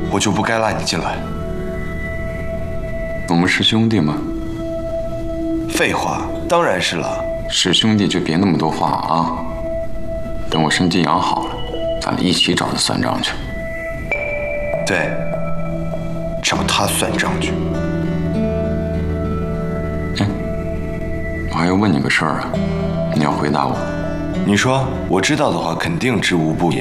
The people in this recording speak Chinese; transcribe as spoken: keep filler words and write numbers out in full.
我就不该拉你进来。 我们是兄弟吗？ 废话，当然是了。 是兄弟就别那么多话啊！等我生津养好了，咱们一起找他算账去。 对，找他算账去。 哎，我还要问你个事儿啊，你要回答我。 你说，我知道的话，肯定知无不言。